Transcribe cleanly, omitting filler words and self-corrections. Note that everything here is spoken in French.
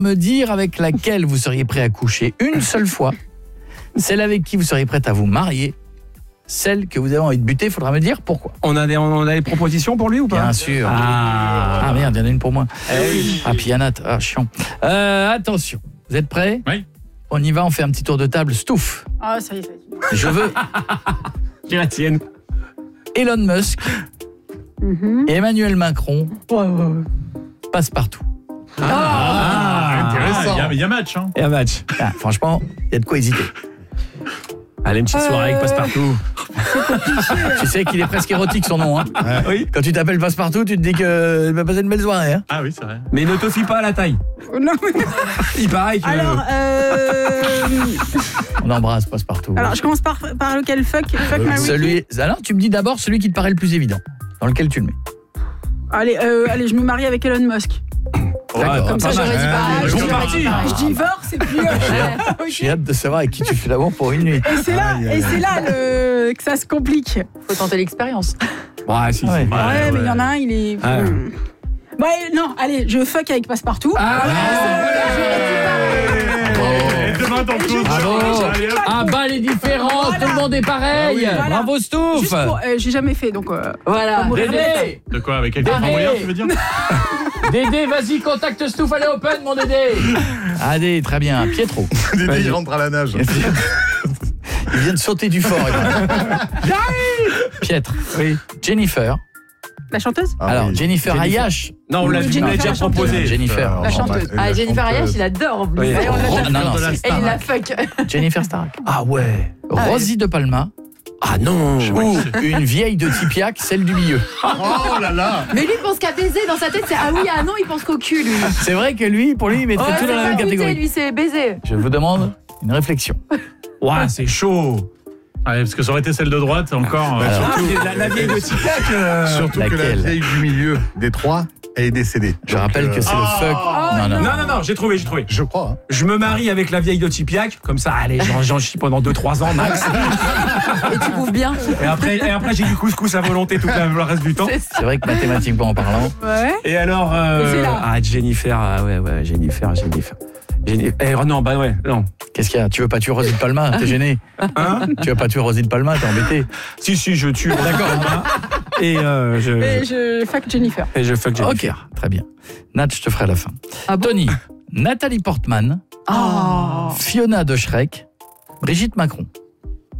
Me dire avec laquelle vous seriez prêt à coucher une seule fois, celle avec qui vous seriez prête à vous marier, celle que vous avez envie de buter, il faudra me dire pourquoi. On a des propositions pour lui ou pas? Bien sûr. Ah merde, il y en a une pour moi. Ah, puis Yann, chiant. Attention, vous êtes prêts? Oui. On y va, on fait un petit tour de table. Stouff. Ah, ça y est. Je veux J'ai la tienne. Elon Musk et Emmanuel Macron passe partout. Intéressant. Il y a match, hein. Et un match. Ah, franchement, il y a de quoi hésiter. Allez, une petite soirée avec Passepartout. Tu sais qu'il est presque érotique son nom. Hein. Oui. Quand tu t'appelles Passepartout, tu te dis que tu vas passer une belle soirée. Hein. Ah oui, c'est vrai. Mais ne te fie pas à la taille. Non, mais... Il paraît que... Alors, On embrasse Passepartout. alors, je commence par lequel fuck Mary. Celui... Alors, tu me dis d'abord celui qui te paraît le plus évident, dans lequel tu le mets. Allez, je me marie avec Elon Musk. D'accord. Comme ça, j'aurais dit pareil. Bon parti. Je divorce et puis... J'ai hâte de savoir avec qui tu fais l'amour pour une nuit. Et c'est là que ça se complique. Faut tenter l'expérience. Ouais, si, Ouais. Ouais, mais il y en a un, il est... Ah. Ouais, non, allez, je fuck avec Passepartout. Et demain dans le Bravo. Ah bah les différences, Voilà. tout le monde est pareil. Voilà. Bravo Stouff. Juste pour... j'ai jamais fait, donc... Voilà. Dédé, De quoi? Avec quelqu'un Dédé. moyen, tu veux dire? Dédé, vas-y, contacte Stouff, allez open mon Dédé. Allez, très bien. Pietro. Dédé, il rentre à la nage. Il vient de sauter du fort. Pietre. Oui. Jennifer. La chanteuse Alors, Jennifer Ayash. Non, on l'a Jennifer, déjà la proposé. Jennifer. La chanteuse. Ah, Jennifer Ayash, il adore en plus. Oui. Et on l'a déjà Non, non, fait. c'est Et il la fuck. Jennifer Stark. Ah ouais. Rosie de Palma. Ah non. Ou une vieille de Tipiac, celle du milieu. Oh là là. Mais lui, il pense qu'à baiser dans sa tête, c'est ah oui, ah non, il pense qu'au cul, lui. C'est vrai que lui, pour lui, il mettrait Ouais, tout c'est dans la pas même goûter, catégorie. lui, c'est baiser. Je vous demande une réflexion. Ouais, c'est chaud. Ouais, parce que ça aurait été celle de droite encore. La vieille de Tipiac. Surtout que la laquelle vieille du milieu des trois est décédée. Je rappelle que c'est le fuck. Non, j'ai trouvé. Je crois. Hein. Je me marie avec la vieille de Tipiac, comme ça, allez, j'en chie pendant 2-3 ans max. Et tu bouffes bien. Et après j'ai du couscous à volonté tout le reste du temps. C'est vrai que mathématiquement en parlant. Ouais. Et alors, c'est là. Jennifer, Jennifer. Non, bah ouais, non. Qu'est-ce qu'il y a? Tu veux pas tuer Rosie de Palma? T'es gêné? Hein? Tu veux pas tuer Rosie de Palma? T'es embêté? Si, je tue. D'accord. Et je fuck Jennifer. fuck Ok, Jennifer. très bien. Nat, je te ferai la fin. Ah bon? Tony, Nathalie Portman, Oh. Fiona de Shrek, Brigitte Macron.